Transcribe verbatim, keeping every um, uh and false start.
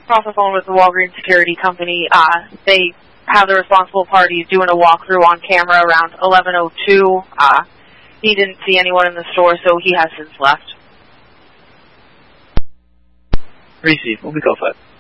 Off the phone with the Walgreens security company. Uh, they have the responsible parties doing a walkthrough on camera around eleven oh two. Uh, he didn't see anyone in the store, so he has since left. Receive. We'll be go for it.